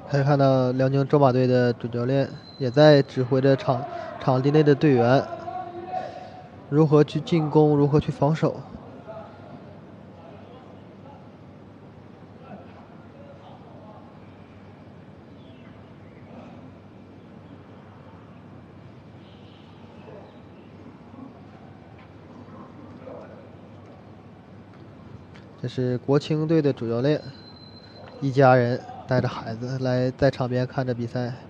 可以看到辽宁州马队的主教练也在指挥着场地内的队员如何去进攻，如何去防守。这是国青队的主教练，一家人带着孩子来在场边看着比赛。